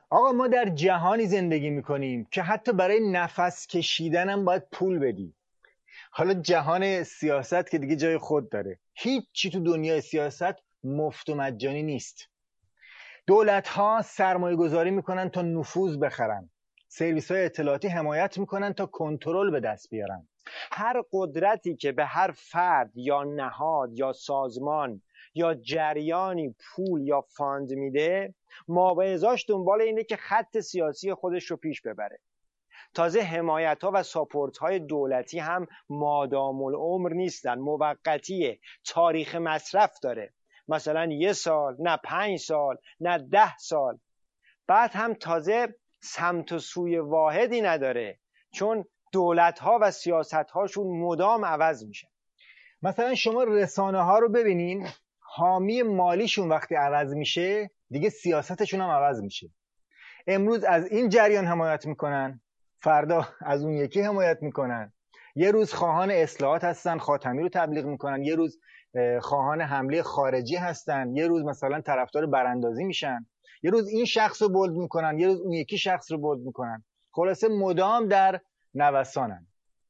آقا ما در جهانی زندگی میکنیم که حتی برای نفس کشیدن هم باید پول بدی. حالا جهان سیاست که دیگه جای خود داره. هیچ چی تو دنیای سیاست مفت و مجانی نیست. دولت ها سرمایه گذاری میکنن تا نفوذ بخرن. سرویس های اطلاعاتی حمایت میکنن تا کنترل به دست بیارن. هر قدرتی که به هر فرد یا نهاد یا سازمان یا جریانی پول یا فاند میده، مابعضاش دنبال اینه که خط سیاسی خودش رو پیش ببره. تازه حمایت ها و ساپورت های دولتی هم مادام العمر نیستن، موقتیه، تاریخ مصرف داره، مثلا 1 سال، نه 5 سال، نه 10 سال. بعد هم تازه سمت و سوی واحدی نداره، چون دولت ها و سیاست هاشون مدام عوض میشه. مثلا شما رسانه ها رو ببینین، حامی مالیشون وقتی عوض میشه دیگه سیاستشون هم عوض میشه. امروز از این جریان حمایت میکنن، فردا از اون یکی حمایت میکنن. یه روز خواهان اصلاحات هستن، خاتمی رو تبلیغ میکنن، یه روز خواهان حمله خارجی هستن، یه روز مثلا طرفدار براندازی میشن، یه روز این شخص رو بولد میکنن، یه روز اون یکی شخص رو بولد میکنن. خلاصه مدام در نوسانن.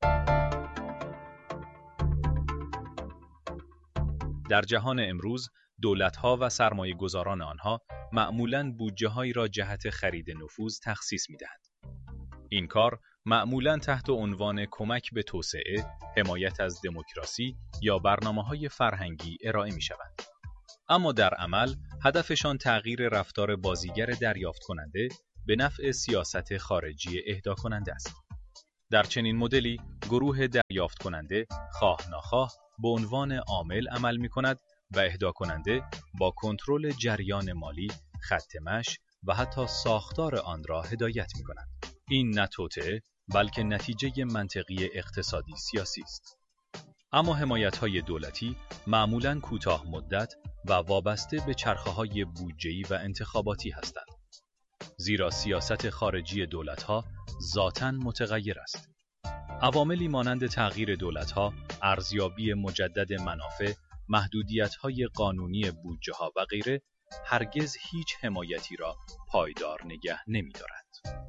در جهان امروز دولت‌ها و سرمایه‌گذاران آنها معمولاً بودجه‌هایی را جهت خرید نفوذ تخصیص می‌دهند. این کار معمولاً تحت عنوان کمک به توسعه، حمایت از دموکراسی یا برنامه‌های فرهنگی ارائه می‌شوند. اما در عمل هدفشان تغییر رفتار بازیگر دریافت کننده به نفع سیاست خارجی اهدا کننده است. در چنین مدلی گروه دریافت کننده خواه ناخواه به عنوان عامل عمل می‌کند و اهدا کننده با کنترل جریان مالی، خط مشی و حتی ساختار آن را هدایت می‌کند. این نه توطئه بلکه نتیجه منطقی اقتصادی سیاسی است. اما حمایت‌های دولتی معمولاً کوتاه مدت و وابسته به چرخه‌های بودجه‌ای و انتخاباتی هستند. زیرا سیاست خارجی دولت‌ها ذاتاً متغیر است. عواملی مانند تغییر دولت‌ها، ارزیابی مجدد منافع، محدودیت‌های قانونی بودجه‌ها و غیره هرگز هیچ حمایتی را پایدار نگه نمی‌دارد.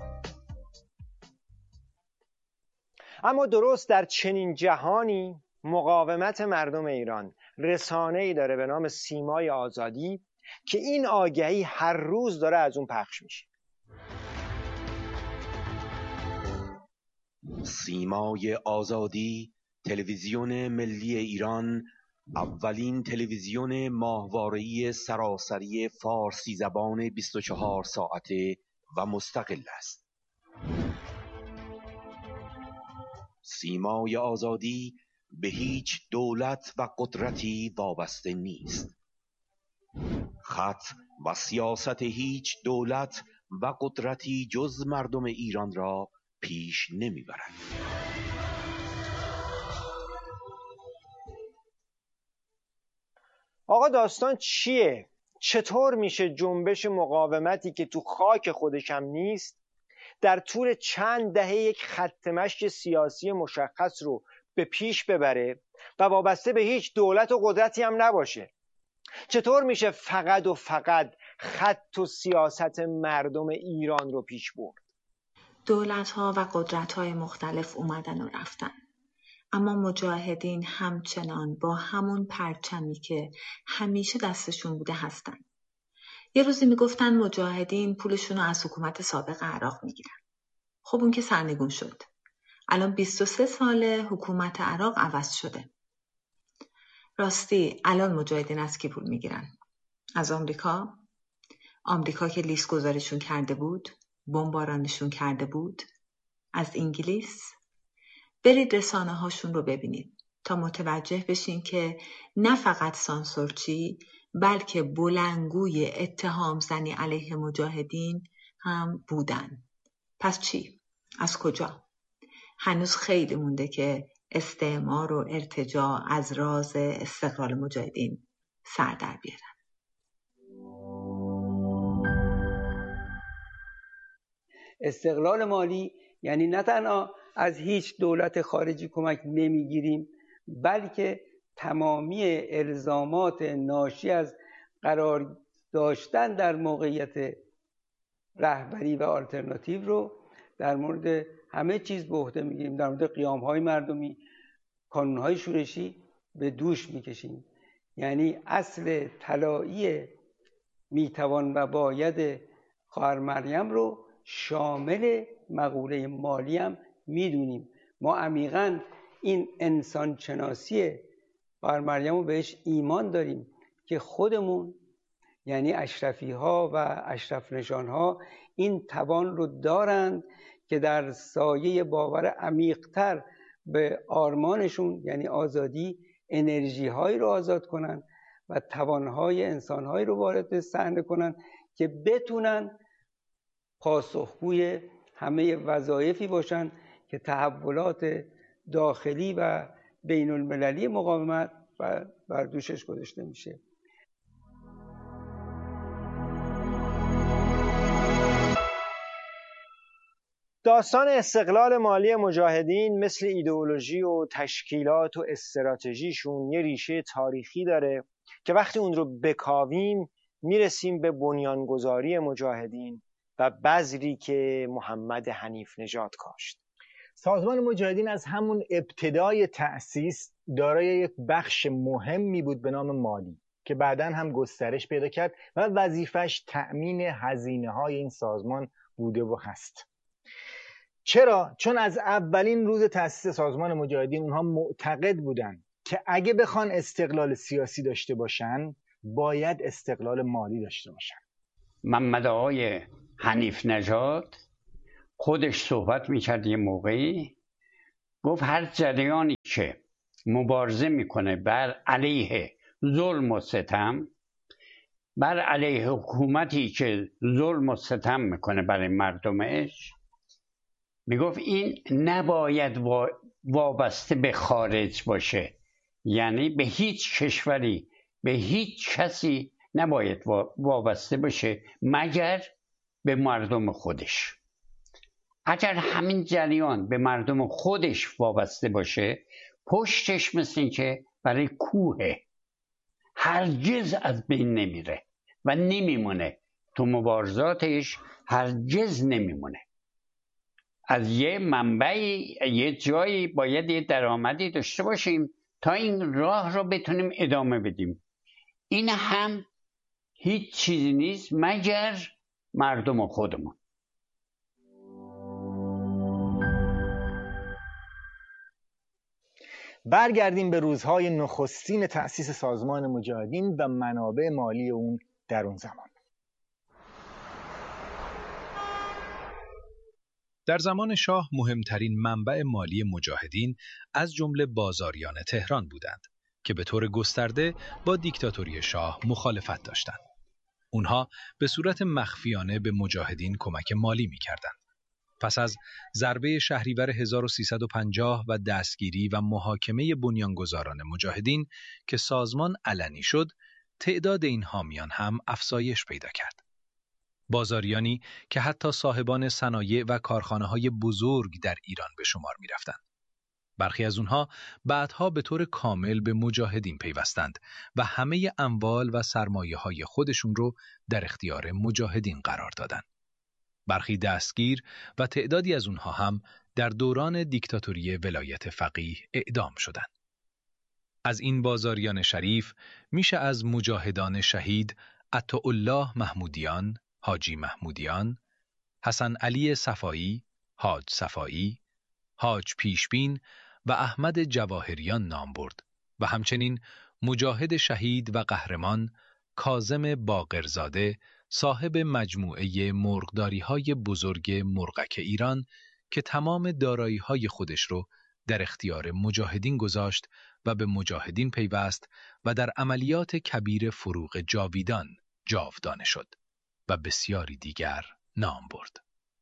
اما درست در چنین جهانی مقاومت مردم ایران رسانه‌ای داره به نام سیمای آزادی که این آگهی هر روز داره از اون پخش میشه. سیمای آزادی، تلویزیون ملی ایران، اولین تلویزیون ماهواره‌ای سراسری فارسی زبان 24 ساعته و مستقل است. سیمای آزادی به هیچ دولت و قدرتی وابسته نیست. خط و سیاست هیچ دولت و قدرتی جز مردم ایران را پیش نمیبرد. آقا داستان چیه؟ چطور میشه جنبش مقاومتی که تو خاک خودش هم نیست در طول چند دهه یک خط مشی سیاسی مشخص رو به پیش ببره و وابسته به هیچ دولت و قدرتی هم نباشه؟ چطور میشه فقط و فقط خط و سیاست مردم ایران رو پیش برد؟ دولت‌ها و قدرت‌های مختلف اومدن و رفتن، اما مجاهدین همچنان با همون پرچمی که همیشه دستشون بوده هستن. یه روزی میگفتن مجاهدین پولشون رو از حکومت سابق عراق میگیرن. خب اون که سرنگون شد. الان 23 ساله حکومت عراق عوض شده. راستی الان مجاهدین از کی پول میگیرن؟ از آمریکا؟ آمریکا که لیست گذاریشون کرده بود، بمبارانشون کرده بود؟ از انگلیس؟ برید رسانه هاشون رو ببینید تا متوجه بشین که نه فقط سانسورچی بلکه بلندگوی اتهام زنی علیه مجاهدین هم بودن. پس چی؟ از کجا؟ هنوز خیلی مونده که استعمار و ارتجاع از راز استقلال مجاهدین سر در بیارن. استقلال مالی یعنی نه تنها از هیچ دولت خارجی کمک نمیگیریم، بلکه تمامی الزامات ناشی از قرار داشتن در موقعیت رهبری و آلترناتیو رو در مورد همه چیز به عهده میگیریم، در مورد قیام‌های مردمی، کانون‌های شورشی به دوش میکشیم. یعنی اصل طلایی میتوان و باید خواهر مریم رو شامل مقوله مالی هم میدونیم. ما عمیقاً این انسان شناسی خواهر مریم رو بهش ایمان داریم که خودمون یعنی اشرفی ها و اشرف نشان ها این توان رو دارند که در سایه باور عمیق‌تر به آرمانشون یعنی آزادی انرژی هایی رو آزاد کنن و توانهای انسان هایی رو وارد صحنه کنن که بتونن پاسخگوی همه وظایفی باشن که تحولات داخلی و بین المللی مقاومت بر دوشش گذاشته میشه. داستان استقلال مالی مجاهدین مثل ایدئولوژی و تشکیلات و استراتژیشون یه ریشه تاریخی داره که وقتی اون رو بکاویم میرسیم به بنیانگذاری مجاهدین و بذری که محمد حنیف نژاد کاشت. سازمان مجاهدین از همون ابتدای تأسیس دارای یک بخش مهمی بود به نام مالی که بعداً هم گسترش پیدا کرد و وظیفش تأمین هزینه‌های این سازمان بوده و هست. چرا؟ چون از اولین روز تأسیس سازمان مجاهدین اونها معتقد بودن که اگه بخوان استقلال سیاسی داشته باشن باید استقلال مالی داشته باشن. محمد آقای حنیف نژاد خودش صحبت میکرد یه موقعی، گفت هر جریانی که مبارزه میکنه بر علیه ظلم و ستم، بر علیه حکومتی که ظلم و ستم میکنه برای مردمش، میگفت این نباید وابسته به خارج باشه، یعنی به هیچ کشوری به هیچ کسی نباید وابسته باشه مگر به مردم خودش. اگر همین جریان به مردم خودش وابسته باشه، پشتش مثل این که برای کوه هرگز از بین نمیره و نمیمونه، تو مبارزاتش هرگز نمیمونه. از یه منبعی یه جایی باید یه درآمدی داشته باشیم تا این راه رو بتونیم ادامه بدیم. این هم هیچ چیزی نیست مگر مردم خودمون. برگردیم به روزهای نخستین تأسیس سازمان مجاهدین و منابع مالی اون در اون زمان. در زمان شاه مهمترین منبع مالی مجاهدین از جمله بازاریان تهران بودند که به طور گسترده با دیکتاتوری شاه مخالفت داشتند. اونها به صورت مخفیانه به مجاهدین کمک مالی می‌کردند. پس از ضربه شهریور 1350 و دستگیری و محاکمه بنیانگذاران مجاهدین که سازمان علنی شد، تعداد این حامیان هم افزایش پیدا کرد. بازاریانی که حتی صاحبان صنایع و کارخانه‌های بزرگ در ایران به شمار می‌رفتند. برخی از اونها بعدها به طور کامل به مجاهدین پیوستند و همه اموال و سرمایه‌های خودشون رو در اختیار مجاهدین قرار دادند. برخی دستگیر و تعدادی از اونها هم در دوران دیکتاتوری ولایت فقیه اعدام شدند. از این بازاریان شریف میشه از مجاهدان شهید عطاالله محمودیان، حاجی محمودیان، حسن علی صفایی، حاج صفایی، حاج پیشبین و احمد جواهریان نام برد و همچنین مجاهد شهید و قهرمان کاظم باقرزاده، صاحب مجموعه مرغداری‌های بزرگ مرغک ایران که تمام دارایی‌های خودش رو در اختیار مجاهدین گذاشت و به مجاهدین پیوست و در عملیات کبیر فروغ جاویدان جاودانه شد و بسیاری دیگر نام برد.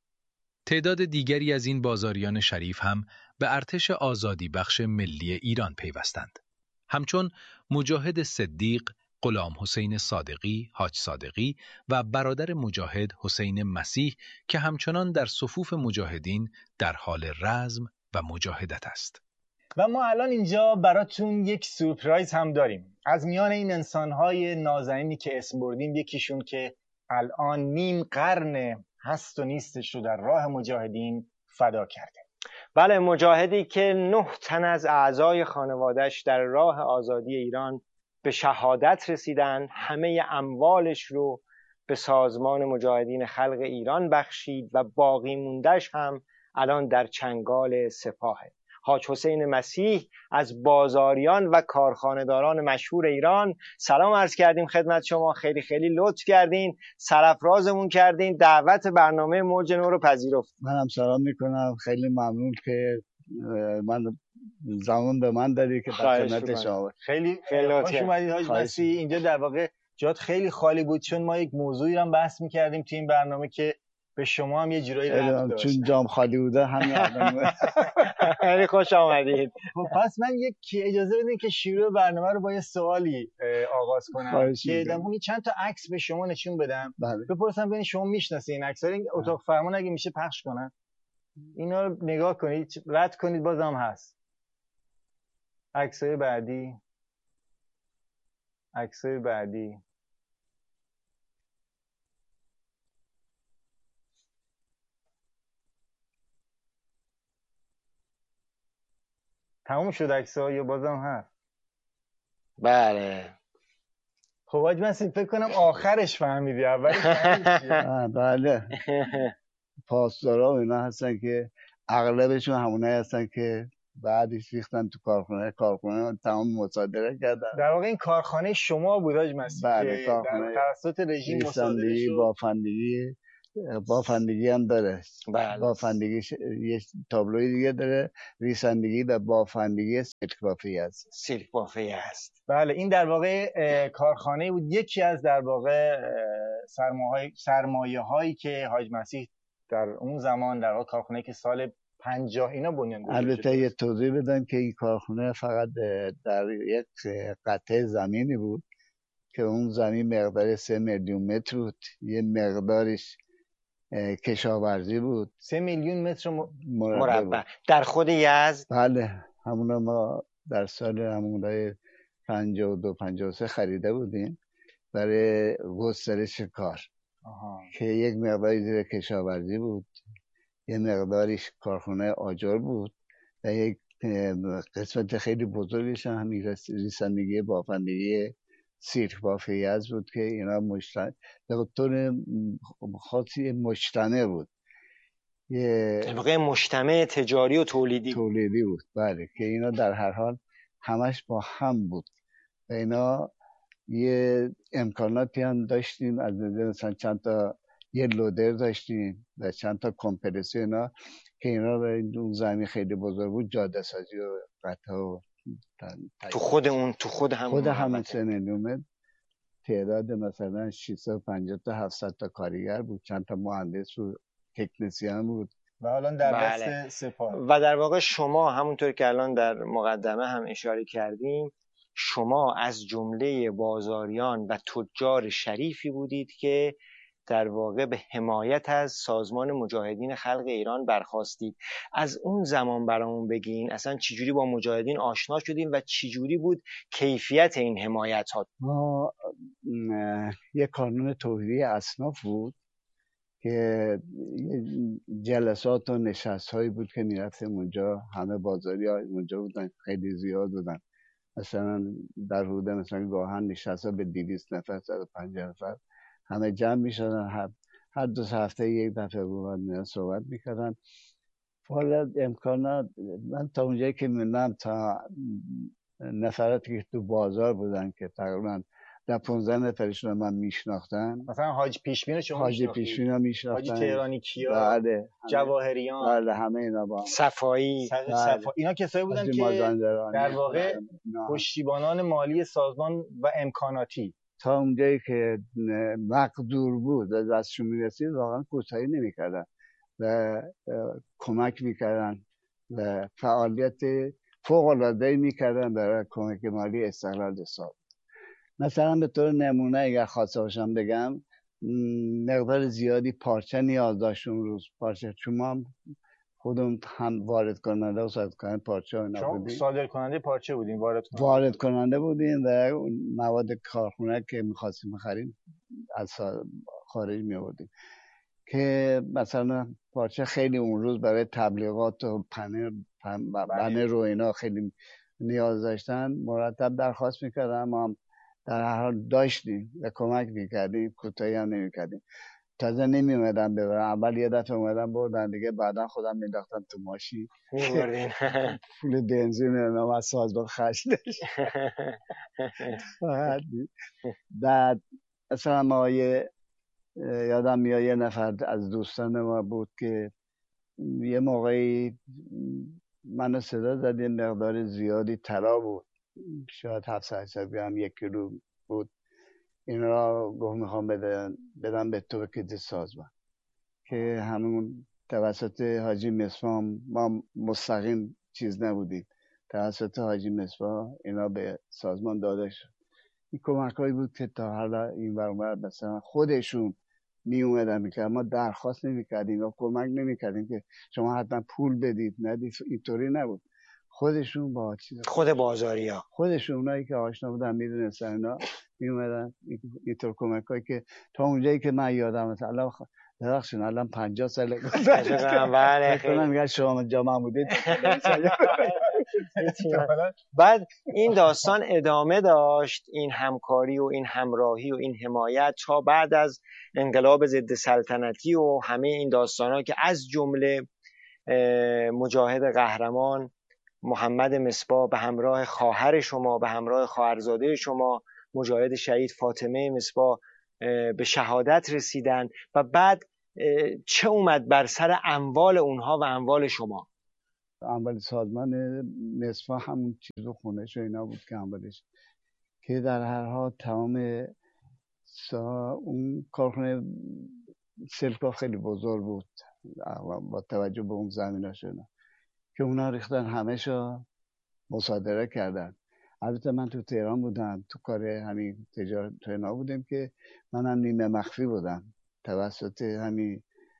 تعداد دیگری از این بازاریان شریف هم به ارتش آزادی بخش ملی ایران پیوستند. همچون مجاهد صدیق، غلام حسین صادقی، حاج صادقی و برادر مجاهد حسین مسیح که همچنان در صفوف مجاهدین در حال رزم و مجاهدت است. و ما الان اینجا براتون یک سورپرایز هم داریم. از میان این انسانهای نازنینی که اسم بردیم، یکیشون که الان نیم قرن هست و نیستش رو در راه مجاهدین فدا کرده. بله، مجاهدی که 9 تن از اعضای خانواده‌اش در راه آزادی ایران به شهادت رسیدن، همه اموالش رو به سازمان مجاهدین خلق ایران بخشید و باقی موندهش هم الان در چنگال سپاهه. حاج حسین مسیح از بازاریان و کارخانه‌داران مشهور ایران سلام عرض کردیم خدمت شما. خیلی خیلی لطف کردین، سرافرازمون کردین، دعوت برنامه موج نو رو پذیرفت. منم سلام میکنم، خیلی ممنون که من زمان به من دادی که در خدمت شما. خیلی خوش اومدید حاج مسیح. اینجا در واقع جات خیلی خالی بود، چون ما یک موضوعی رو بحث میکردیم تو این برنامه که به شما هم یه جورایی ربط داشت. چون جام خالی بوده همین الان. خیلی خوش آمدید. خب پس من اجازه بدین که شروع برنامه رو با یه سوالی آغاز کنم که دمونی چند تا عکس به شما نشون بدم. بپرسم ببین شما میشناسید این عکس‌ها رو؟ این اتاق فرمان اگه میشه پخش کنن اینا رو نگاه کنید، رد کنید، بازم هست. عکسای بعدی، عکسای بعدی. تموم شد عکس‌ها یا بازم هست؟ بله. خب حاج مسیح فکر کنم آخرش فهمیدی، اولش فهمیدی. بله. پاسدارا و اینا هستن که اغلبشون همونایی هستن که بعدش ریختن تو کارخونه تمام مصادره کردن. در واقع این کارخانه شما بود حاج مسیح؟ بله، کارخانه توسط رژیم مصادره شد. بافندگی هم داره. بله. بافندگی یه تابلوی دیگه داره، ریسندگی و بافندگی سیلک بافی است. بله، این در واقع کارخانه بود، یکی از در واقع سرمایه هایی که حاج مسیح در اون زمان در واقع کارخانه که سال 50 اینا بنیان گذاشته. البته یه توضیح بدم که این کارخانه فقط در یک قطعه زمینی بود که اون زمین مقدار 3 میلیون متر بود، یه مقدارش کشاورزی بود. 3 میلیون متر مربع در خود یزد. بله، همون ما در سال همونای 52-53 خریده بودیم برای گسترش کار. که یک مقداری زیر کشاورزی بود، یه مقداریش کارخانه آجر بود و یک قسمت خیلی بزرگش هم ریسندگی بافندگی سیلک بافی یزد بود که اینا به طور خاصی مجتمع بود، در واقع مجتمع تجاری و تولیدی بود. بله، که اینا در هر حال همش با هم بود و اینا یه امکاناتی هم داشتیم، از مثلا چند تا یه لودر داشتیم و چند تا کمپرسور اینا که اینا به اون زمین خیلی بزرگ بود، جاده سازی و قطعه و تو خود همون 3 میلیون متر تعداد مثلا 650 تا 700 تا کارگر بود، چند تا مهندس و تکنسین بود و الان در دست سپاه. و در واقع شما همونطور که الان در مقدمه هم اشاره کردیم، شما از جمله بازاریان و تجار شریفی بودید که در واقع به حمایت از سازمان مجاهدین خلق ایران برخاستید. از اون زمان برامون بگین اصلا چجوری با مجاهدین آشنا شدیم و چجوری بود کیفیت این حمایت ها؟ ما یک قانون توحیدی اصناف بود که جلسات و نشست هایی بود که میرفتیم اونجا، همه بازاری ها اونجا بودن، خیلی زیاد بودن، مثلا در حدود مثلا گاهن نشست ها به 200 نفر 150 نفر همه جمع میشدن، هر 2 هفته یک دفعه بود صحبت میکردن. حالا امکانات من تا اونجایی که میدونم تا نفراتی که تو بازار بودن که تقریبا در 15 نفرشون من میشناختن، مثلا حاج پیشبین شما حاج پیشبین میشناختن، حاج تهرانی کیا، بله، جواهریان، بله، همه اینا با صفایی، اینا کسایی بودن که در واقع پشتیبانان مالی سازمان و امکاناتی. تا اونجایی که مقدور بود و دستشون میرسید واقعا کوتاهی نمیکردن و کمک میکردن و فعالیت فوق العاده میکردن برای کمک مالی استقلال حساب. مثلا به طور نمونه اگر خواسته باشم بگم، مقدار زیادی پارچه نیاز داشت اون روز، پارچه، چون ما خودمون هم وارد کننده و صادر کننده پارچه اینا بودیم. شما صادر کننده پارچه بودین، وارد کننده بودیم و مواد کارخونه که می‌خواستیم بخریم از خارج می آوردیم که مثلا پارچه خیلی اون روز برای تبلیغات و بنر و اینا خیلی نیاز داشتن، مرتب درخواست میکردن، ما هم در هر حال داشتیم و کمک میکردیم، کوتاهی هم نمیکردیم. تازه نمیومدن ببرن، اول یه دفعه اومدن بردن دیگه، بعدا خودم مینداختن تو ماشین میبردین. پول بنزین اینا از سازمان خرج داشت. بعد مثلا ما یادم میاد یه نفر از دوستان ما بود که یه موقعی منو صدا زد، یه مقدار زیادی طلا بود، شاید 700 گرم 1 کیلو بود، این را گفت میخوام بدم به تو که سازمان، که همون توسط حاجی مصفا، ما مستقیم چیز نبودیم، توسط حاجی مصفا اینا به سازمان داده شد. این کمک هایی بود که تا حالا این برمار مثلا خودشون می اومدن میکرد، ما درخواست نمیکردیم و کمک نمیکردیم که شما حتما پول بدید، ندید، اینطوری نبود. خودشون با چیز خود بازاری ها، خودشون اونایی که آشنا بودن میدونستن اینا می اومدن اینطور کمک هایی که تا اونجایی که من یادم مثلا درخشون الان 50 ساله بله خیلی میگن شما جا محمودی. بعد این داستان ادامه داشت، این همکاری و این همراهی و این حمایت تا بعد از انقلاب ضد سلطنتی و همه این داستان‌ها که از جمله مجاهد قهرمان محمد مصباح به همراه خواهر شما، به همراه خواهرزاده شما مجاهد شهید فاطمه مصباح به شهادت رسیدن و بعد چه اومد بر سر اموال اونها و اموال شما؟ اموال سازمان مصباح همون چیز و خونش و اینا بود که اموالش، که در هر حال تمام اون کارخونه سلکا خیلی بزرگ بود با توجه به اون زمیناش اینا، که اونا ریختن همه شو مصادره کردن. البته من تو تهران بودم، تو کار همین تجارت تو اینا بودیم که منم نیمه مخفی بودم، توسط همین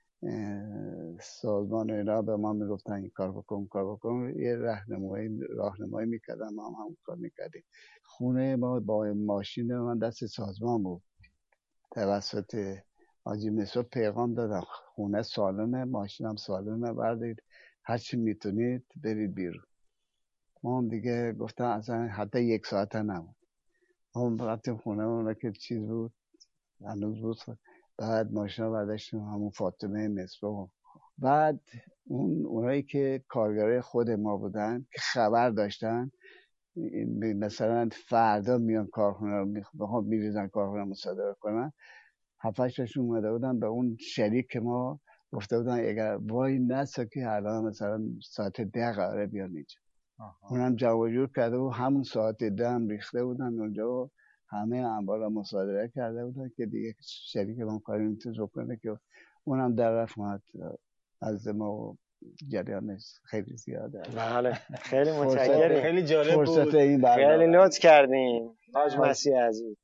سازمان اینا به ما میگفتن این کار بکن، یه راهنمایی میکردن، ما هم همون کار میکردیم. خونه ما با ماشین من دست سازمان بود، توسط حاجی مصباح پیغام دادم خونه سالمه، ماشینم سالمه، بردارید هرچی میتونید برید بیرون. ما هم دیگه گفتم اصلا حتی 1 ساعت نمون، ما رفتیم خونه اون که چیز بود هنوز بود. بعد ماشین رو برداشتیم همون فاطمه مصباح. بعد اونایی که کارگرای خود ما بودن که خبر داشتن، مثلا فردا میان کارخونه رو میریزن کارخونه مصادره کنن، 7-8 تاشون اومده بودن به اون شریک که ما گفته بودن اگر وای نسا که الان مثلا ساعت 10 قراره بیان اینجا، اونم جمع جور کرده و همون ساعت 10 هم ریخته بودن اونجا و همه انبار رو مصادره کرده بودن که دیگه شریک ما کاری نمیتونه کنه، که اونم در رفت از ما جریانش خیلی زیاده. بله خیلی متشکرم، خیلی جالب بود، خیلی لطف کردین حاج مسیح عزیز.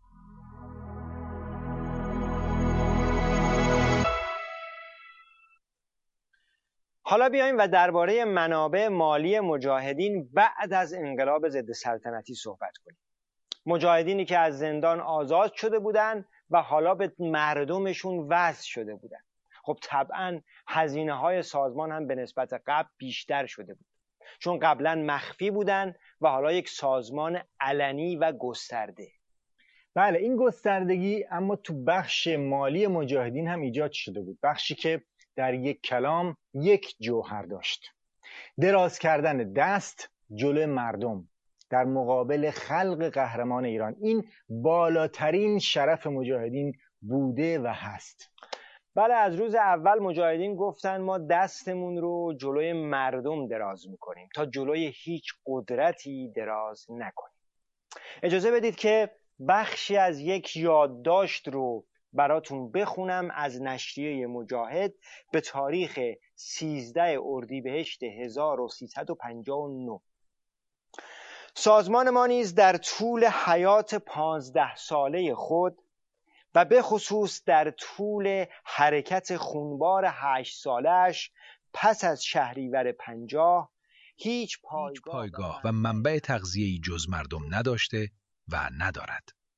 حالا بیاییم و درباره منابع مالی مجاهدین بعد از انقلاب ضد سلطنتی صحبت کنیم. مجاهدینی که از زندان آزاد شده بودن و حالا به مردمشون وصل شده بودن. خب طبعا هزینه‌های سازمان هم به نسبت قبل بیشتر شده بود، چون قبلا مخفی بودن و حالا یک سازمان علنی و گسترده. بله این گستردگی اما تو بخش مالی مجاهدین هم ایجاد شده بود، بخشی که در یک کلام یک جوهر داشت: دراز کردن دست جلوی مردم در مقابل خلق قهرمان ایران. این بالاترین شرف مجاهدین بوده و هست. بله از روز اول مجاهدین گفتن ما دستمون رو جلوی مردم دراز میکنیم تا جلوی هیچ قدرتی دراز نکنیم. اجازه بدید که بخشی از یک یادداشت رو براتون بخونم از نشریه مجاهد به تاریخ 13 اردیبهشت 1359. سازمان ما نیز در طول حیات 15 ساله خود و به خصوص در طول حرکت خونبار 8 سالش پس از شهریور 50 هیچ پایگاه و منبع تغذیه‌ای جز مردم نداشته و ندارد.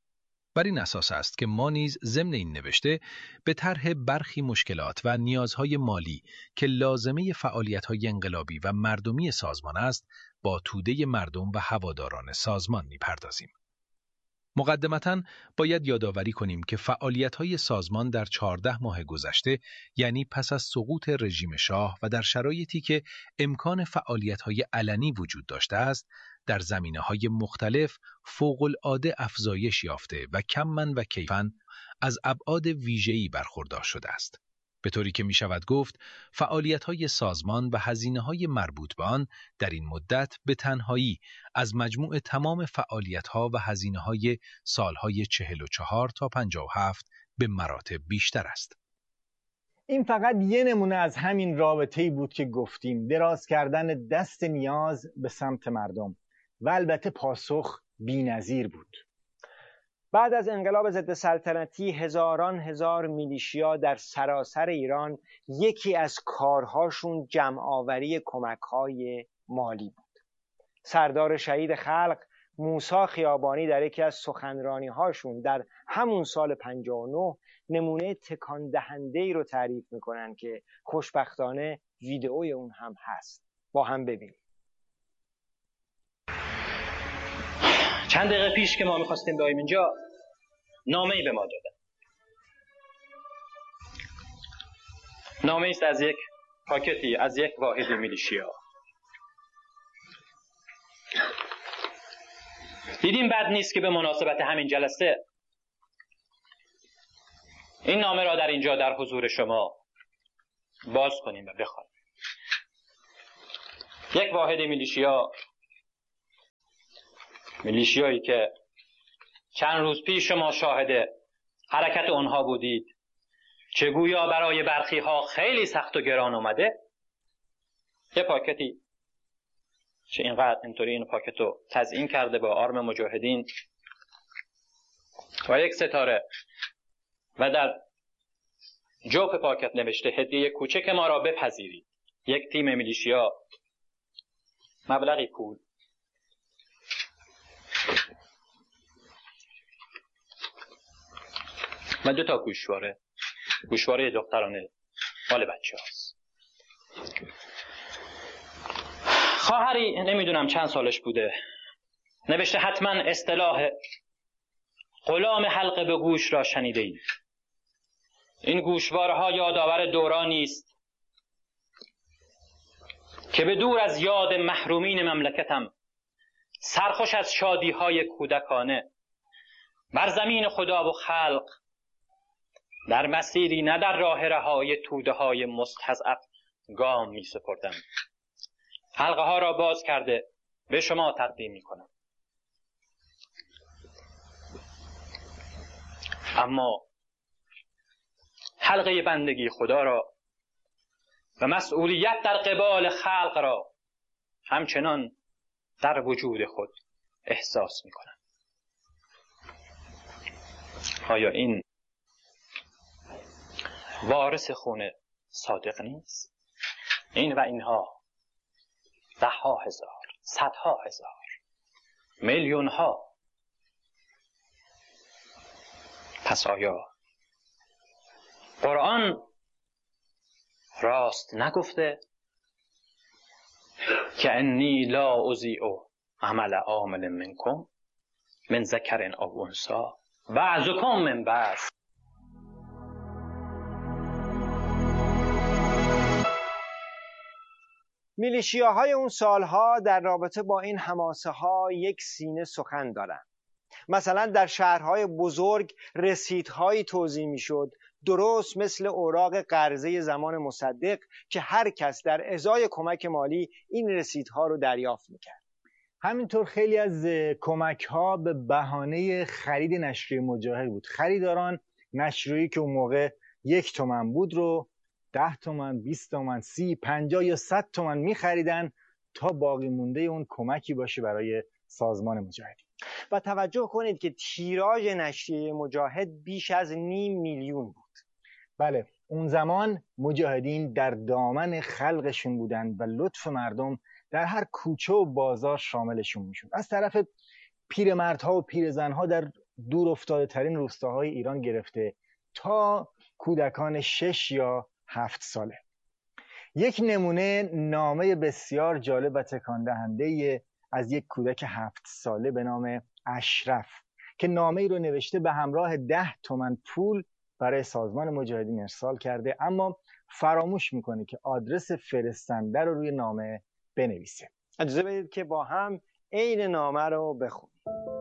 بر این اساس است که ما نیز ضمن این نوشته به طرح برخی مشکلات و نیازهای مالی که لازمه فعالیت‌های انقلابی و مردمی سازمان است، با توده مردم و هواداران سازمان می‌پردازیم. مقدمتاً باید یادآوری کنیم که فعالیت‌های سازمان در 14 ماه گذشته، یعنی پس از سقوط رژیم شاه و در شرایطی که امکان فعالیت‌های علنی وجود داشته است، در زمینه‌های مختلف فوق‌العاده افزایش یافته و کماً و کیفاً از ابعاد ویژه‌ای برخوردار شده است. به طوری که می شود گفت فعالیت‌های سازمان و هزینه‌های مربوط به آن در این مدت به تنهایی از مجموع تمام فعالیت‌ها و هزینه‌های سال‌های 44 تا 57 به مراتب بیشتر است. این فقط یه نمونه از همین رابطه‌ای بود که گفتیم، دراز کردن دست نیاز به سمت مردم و البته پاسخ بی‌نظیر بود. بعد از انقلاب ضد سلطنتی هزاران هزار میلیشیا در سراسر ایران یکی از کارهاشون جمع‌آوری کمک‌های مالی بود. سردار شهید خلق موسی خیابانی در یکی از سخنرانی‌هاشون در همون سال 59 نمونه تکان دهنده‌ای رو تعریف می‌کنن که خوشبختانه ویدئوی اون هم هست. با هم ببینیم. چند دقیقه پیش که ما می‌خواستیم بیاییم اینجا، نامه‌ای به ما دادن. نامه‌ای است از یک پاکتی از یک واحد میلیشیا. دیدیم بد نیست که به مناسبت همین جلسه این نامه را در اینجا در حضور شما باز کنیم و بخوانیم. یک واحد میلیشیایی که چند روز پیش شما شاهد حرکت اونها بودید، چه گویا برای برخی ها خیلی سخت و گران اومده. یه پاکتی چه اینقدر اینطوری این پاکت رو تزیین کرده با آرم مجاهدین و یک ستاره و در جوف پاکت نوشته هدیه کوچک ما را بپذیرید. یک تیم میلیشیا، مبلغی پول. و 2 تا گوشواره دخترانه مال بچه هاست. خواهری نمیدونم چند سالش بوده، نوشته حتما اصطلاح غلام حلقه به گوش را شنیده اید. این گوشواره ها یادآور دورانی است که به دور از یاد محرومین مملکتم سرخوش از شادی های کودکانه بر زمین خدا و خلق در مسیری نه در راه رهای توده های مستضعف گام می سپردم. حلقه ها را باز کرده به شما تقدیم می کنم. اما حلقه بندگی خدا را و مسئولیت در قبال خلق را همچنان در وجود خود احساس می کنم. آیا این وارث خون صادق نیست؟ این و اینها 10,000 هزار، 100,000 هزار، میلیون‌ها. پس آیا قرآن راست نگفته که انی لا اضیع عمل عامل منکم من ذکر او انثی بعضکم من بعض؟ میلیشیاهای اون سالها در رابطه با این حماسه ها یک سینه سخن دارن. مثلا در شهرهای بزرگ رسیدهایی توزیع میشد، درست مثل اوراق قرضه زمان مصدق، که هر کس در ازای کمک مالی این رسیدها رو دریافت میکرد. همینطور خیلی از کمک ها به بهانه خرید نشریه مجاهد بود. خریداران نشریه‌ای که اون موقع 1 تومن بود رو 10 تومن، 20 تومن، 30، 50 یا 100 تومن میخریدن تا باقی مونده اون کمکی باشه برای سازمان مجاهدین. و توجه کنید که تیراژ نشریه مجاهد بیش از 0.5 میلیون بود. بله، اون زمان مجاهدین در دامن خلقشون بودن و لطف مردم در هر کوچه و بازار شاملشون میشد. از طرف پیرمردها و پیرزنها در دور افتاده ترین روستاهای ایران گرفته تا کودکان 6 یا 7 ساله. یک نمونه نامه بسیار جالب و تکان دهنده از یک کودک 7 ساله به نام اشرف که نامه ای رو نوشته به همراه 10 تومن پول برای سازمان مجاهدین ارسال کرده، اما فراموش میکنه که آدرس فرستنده رو روی نامه بنویسه. اجازه بدید که با هم عین نامه رو بخونیم.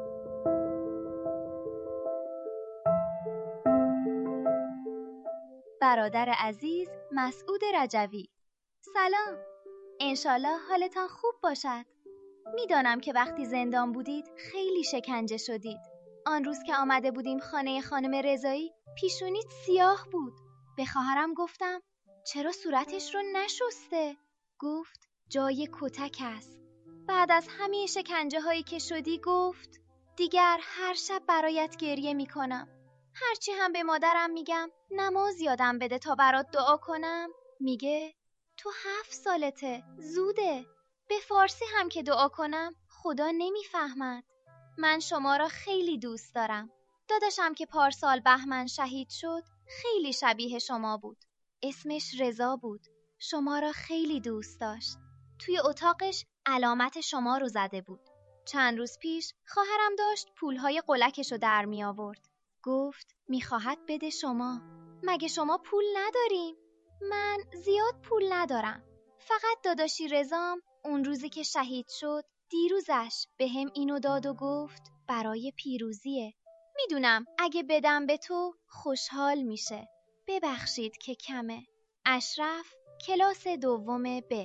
برادر عزیز مسعود رجوی، سلام. انشالله حالتان خوب باشد. میدانم که وقتی زندان بودید خیلی شکنجه شدید. آن روز که آمده بودیم خانه خانم رضایی پیشونیت سیاه بود. به خواهرم گفتم چرا صورتش رو نشسته؟ گفت جای کتک است. بعد از همه شکنجه هایی که شدی گفت دیگر هر شب برایت گریه می کنم. هرچی هم به مادرم میگم نماز یادم بده تا برات دعا کنم، میگه تو 7 سالته، زوده. به فارسی هم که دعا کنم خدا نمیفهمد. من شما را خیلی دوست دارم. داداشم که پارسال بهمن شهید شد خیلی شبیه شما بود. اسمش رضا بود. شما را خیلی دوست داشت. توی اتاقش علامت شما رو زده بود. چند روز پیش خواهرم داشت پولهای قلکش رو در می آورد. گفت میخواهد بده شما. مگه شما پول نداریم؟ من زیاد پول ندارم. فقط داداشی رضام اون روزی که شهید شد دیروزش به هم اینو داد و گفت برای پیروزیه. میدونم اگه بدم به تو خوشحال میشه. ببخشید که کمه. اشرف، کلاس دوم ب.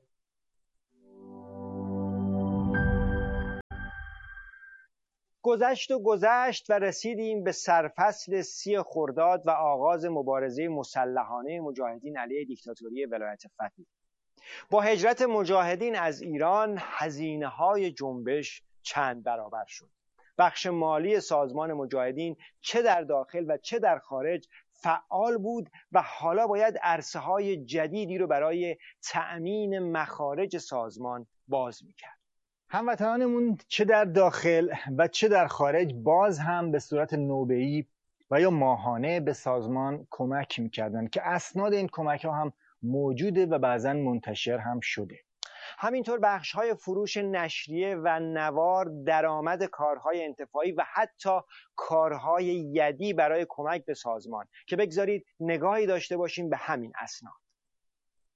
گذشت و رسیدیم به سرفصل 30 خرداد و آغاز مبارزه مسلحانه مجاهدین علیه دیکتاتوری ولایت فقیه. با هجرت مجاهدین از ایران هزینه‌های جنبش چند برابر شد. بخش مالی سازمان مجاهدین چه در داخل و چه در خارج فعال بود و حالا باید عرصه‌های جدیدی رو برای تأمین مخارج سازمان باز می‌کرد. هموطنانمون چه در داخل و چه در خارج باز هم به صورت نوبه‌ای و یا ماهانه به سازمان کمک می‌کردند که اسناد این کمک‌ها هم موجوده و بعضاً منتشر هم شده. همینطور بخش‌های فروش نشریه و نوار، درآمد کارهای انتفاعی و حتی کارهای یدی برای کمک به سازمان که بگذارید نگاهی داشته باشیم به همین اسناد.